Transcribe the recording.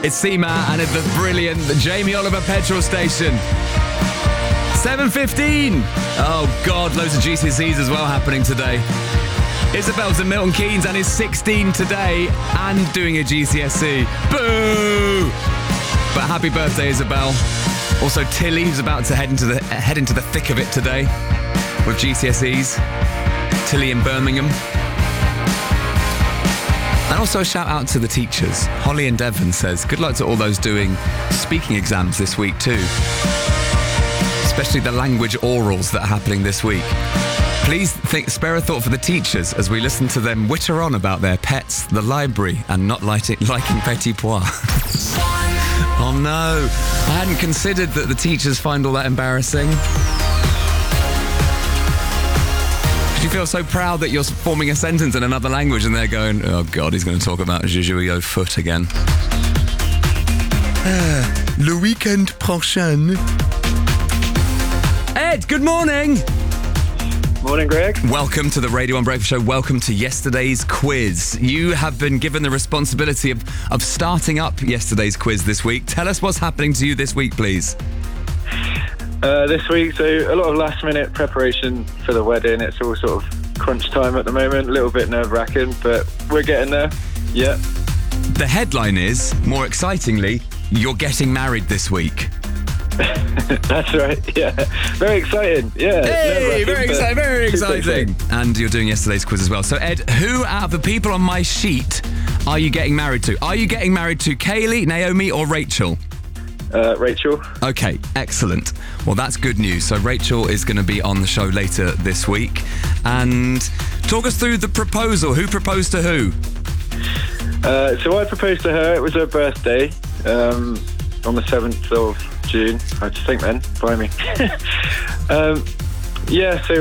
It's Seema and it's the brilliant Jamie Oliver petrol station. 7:15. Oh God, loads of GCSEs as well happening today. Isabel's at Milton Keynes and is 16 today and doing a GCSE. Boo! But happy birthday, Isabel. Also Tilly, who's about to head into the thick of it today with GCSEs. Tilly in Birmingham. And also a shout out to the teachers. Holly in Devon says, good luck to all those doing speaking exams this week too. Especially the language orals that are happening this week. Please spare a thought for the teachers as we listen to them witter on about their pets, the library, and not liking Petit Pois. Oh no, I hadn't considered that the teachers find all that embarrassing. You feel so proud that you're forming a sentence in another language and they're going, oh God, he's going to talk about Jujuyo foot again. Le weekend prochain. Ed, good morning. Morning, Greg. Welcome to the Radio 1 Breakfast Show. Welcome to yesterday's quiz. You have been given the responsibility of starting up yesterday's quiz this week. Tell us what's happening to you this week, please. This week, so a lot of last-minute preparation for the wedding. It's all sort of crunch time at the moment, a little bit nerve-wracking, but we're getting there. Yeah. The headline is, more excitingly, you're getting married this week. That's right, yeah. Very exciting, yeah. Hey, very exciting. And you're doing yesterday's quiz as well. So, Ed, who out of the people on my sheet are you getting married to? Are you getting married to Kaylee, Naomi, or Rachel? Rachel. Okay, excellent. Well, that's good news. So Rachel is going to be on the show later this week. And talk us through the proposal. Who proposed to who? So I proposed to her. It was her birthday on the 7th of June. I just think then. Blimey. Yeah, so